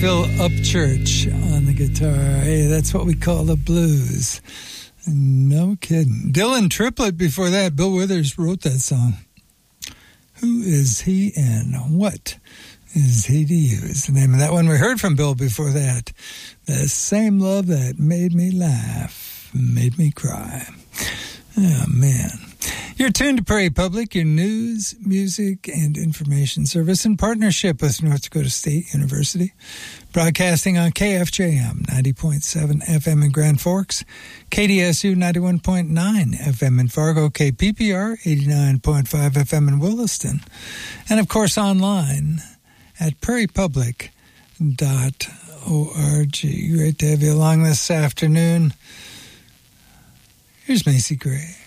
Phil Upchurch on the guitar. Hey, that's what we call the blues. No kidding. Dylan Triplett before that. Bill Withers wrote that song. Who is he and what is he to you is the name of that one. We heard from Bill before that. The same love that made me laugh, made me cry. Oh, man. You're tuned to Prairie Public, your news, music, and information service in partnership with North Dakota State University. Broadcasting on KFJM 90.7 FM in Grand Forks, KDSU 91.9 FM in Fargo, KPPR 89.5 FM in Williston, and of course online at prairiepublic.org. Great to have you along this afternoon. Here's Macy Gray.